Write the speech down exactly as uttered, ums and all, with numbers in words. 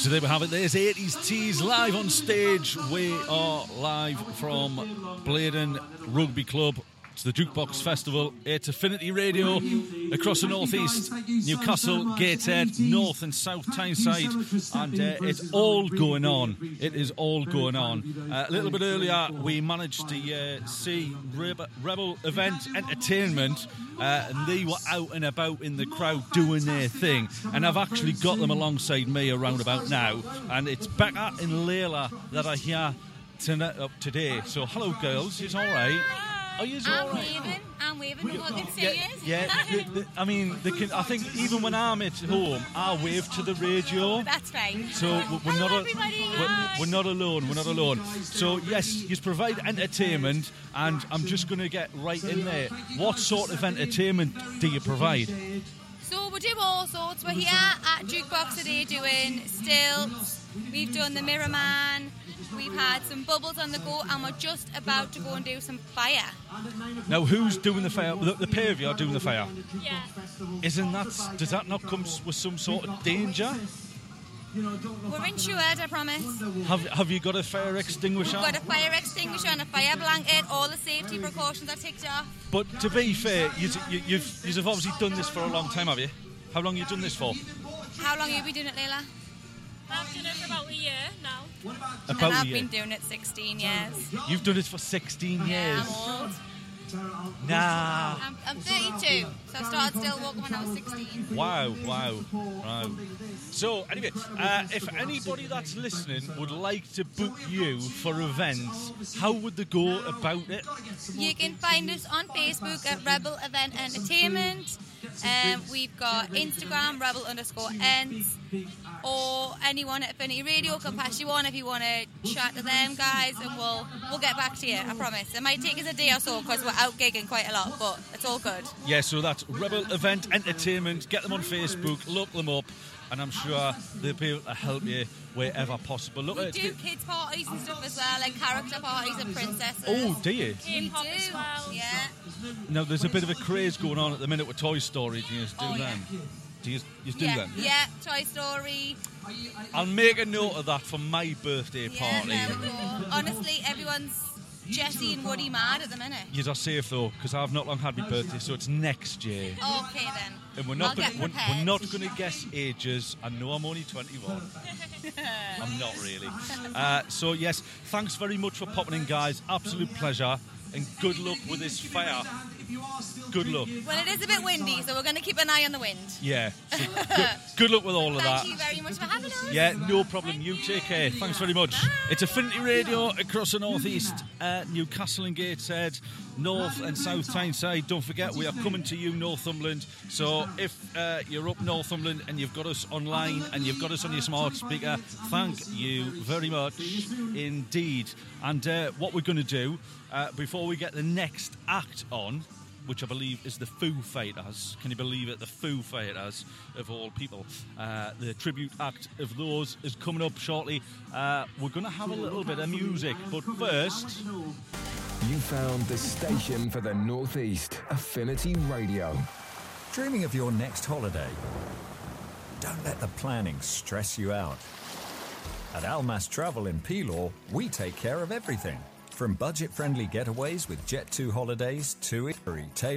So there we have it. There's eighties Tees live on stage. We are live from Blaydon Rugby Club. It's the Jukebox Festival. It's Affinity Radio across the North East, Newcastle, Gateshead, North and South Tyneside, and uh, it's all going on. It is all going on. Uh, a little bit earlier, we managed to uh, see Rebel, Rebel Event Entertainment, uh, and they were out and about in the crowd doing their thing. And I've actually got them alongside me around about now, and it's Becca and Layla that are here tonight, uh, today. So hello, girls. It's all right. Are you I'm all right? waving. I'm waving. No one can see Yeah, it. yeah. the, the, I mean, they can, I think even when I'm at home, I wave to the radio. That's fine. So we're Hello, not, a, everybody. we're, Hi. we're not alone. We're not alone. So yes, you provide entertainment, and I'm just going to get right in there. What sort of entertainment do you provide? So we do all sorts. We're here at Jukebox today doing stilts. We've done the Mirror Man. We've had some bubbles on the go, and we're just about to go and do some fire. Now, who's doing the fire? The, the pair of you are doing the fire. Yeah. Isn't that? Does that not come with some sort of danger? We're insured, I promise. Have Have you got a fire extinguisher? We've got a fire extinguisher and a fire blanket. All the safety precautions are ticked off. But to be fair, you, you, you've you've obviously done this for a long time, have you? How long have you done this for? How long have you been doing it, Layla? I've done it for about a year now. About and I've a year. been doing it sixteen years. You've done it for sixteen Yeah, years. I'm old. Nah. I'm, I'm thirty-two, so I started still walking when I was sixteen. Wow, wow, wow. So, anyway, uh, if anybody that's listening would like to book you for events, how would they go about it? You can find us on Facebook at Rebel Event Entertainment. Um, we've got Instagram, Rebel underscore Ents, or anyone at Affinity Radio can pass you on if you want to chat to them guys, and we'll we'll get back to you, I promise. It might take us a day or so because we're out gigging quite a lot, but it's all good. Yeah, so that's Rebel Event Entertainment. Get them on Facebook, look them up, and I'm sure they'll be able to help you wherever possible. Look, We at do kids parties and stuff as well, like character parties and princesses. Oh, do you? We K-pop do, as well. yeah. Now, there's a bit of a craze going on at the minute with Toy Story. Do you do Oh, yeah. them? Do you, you do Yeah, them? yeah, Toy Story. I'll make a note of that for my birthday Yeah, party. there we go. Honestly, everyone's Jessie and Woody mad at the minute. You're safe though, because I've not long had my birthday, so it's next year. Okay then. And we're not I'll gonna, get we're, prepared. we're not going to guess ages. I know I'm only twenty-one. I'm not really. Uh, so yes, thanks very much for popping in, guys. Absolute pleasure, and good luck with this fire. Good luck. Well, it is a bit windy, so we're going to keep an eye on the wind. Yeah. So good, good luck with all of Thank that. you very much for having us. Yeah, no problem. You take care. Thanks very much. It's Affinity Radio across the North East, uh, Newcastle and Gateshead, North and South Tyneside. Don't forget, we are coming to you, Northumberland. So if uh, you're up Northumberland and you've got us online and you've got us on your smart speaker, thank you very much indeed. And uh, what we're going to do, uh, before we get the next act on, which I believe is the Foo Fighters. Can you believe it? The Foo Fighters, of all people. Uh, the tribute act of those is coming up shortly. Uh, we're going to have a little bit of music, but first... You found the station for the Northeast, Affinity Radio. Dreaming of your next holiday? Don't let the planning stress you out. At Almas Travel in Pelaw, we take care of everything. From budget-friendly getaways with Jet two holidays to retail